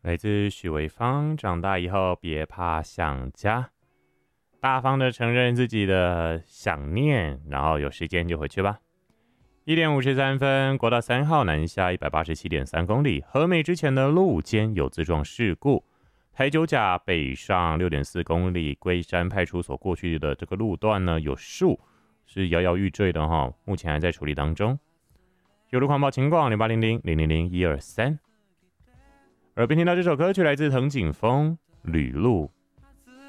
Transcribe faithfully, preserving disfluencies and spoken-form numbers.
来自许维芳，长大以后别怕想家，大方的承认自己的想念，然后有时间就回去吧。一点五十三分，国道三号南下一百八十七点三公里，和美之前的路肩有自撞事故。台九甲北上六点四公里，龟山派出所过去的这个路段呢有树是摇摇欲坠的哈，目前还在处理当中。有路况报情况零八零零零零零一二三。耳边听到这首歌曲来自藤井风《旅路》。